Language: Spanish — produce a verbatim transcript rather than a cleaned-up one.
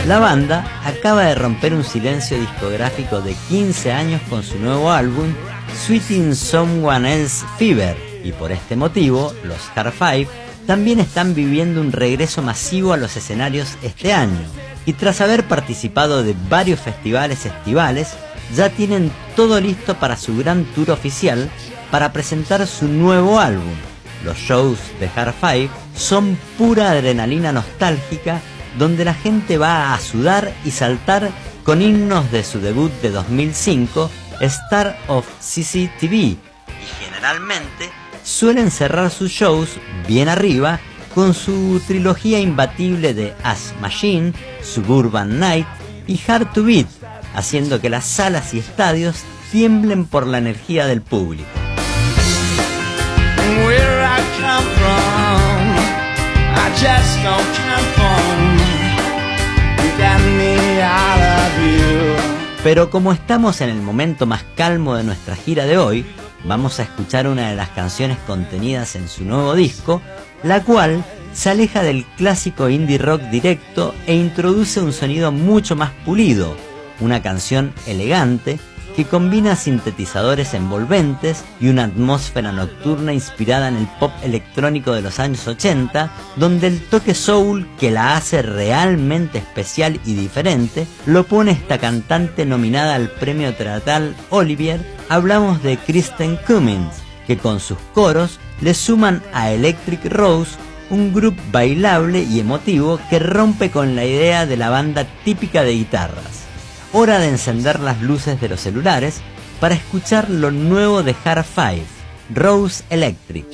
La banda acaba de romper un silencio discográfico de quince años con su nuevo álbum Sweeting Someone Else Fever, y por este motivo los Hard Five también están viviendo un regreso masivo a los escenarios este año, y tras haber participado de varios festivales estivales, ya tienen todo listo para su gran tour oficial para presentar su nuevo álbum. Los shows de Hard Five son pura adrenalina nostálgica, donde la gente va a sudar y saltar con himnos de su debut de dos mil cinco, Star of C C T V, y generalmente suelen cerrar sus shows bien arriba con su trilogía imbatible de As Machine, Suburban Night y Hard to Beat, haciendo que las salas y estadios tiemblen por la energía del público. Where I come from, I just don't conform. You got me, I love you. Pero como estamos en el momento más calmo de nuestra gira de hoy, vamos a escuchar una de las canciones contenidas en su nuevo disco, la cual se aleja del clásico indie rock directo e introduce un sonido mucho más pulido, una canción elegante que combina sintetizadores envolventes y una atmósfera nocturna inspirada en el pop electrónico de los años ochenta, donde el toque soul que la hace realmente especial y diferente lo pone esta cantante nominada al premio teatral Olivier. Hablamos de Kristen Cummins, que con sus coros le suman a Electric Rose, un grupo bailable y emotivo que rompe con la idea de la banda típica de guitarras. Hora de encender las luces de los celulares para escuchar lo nuevo de Hard Five, Rose Electric.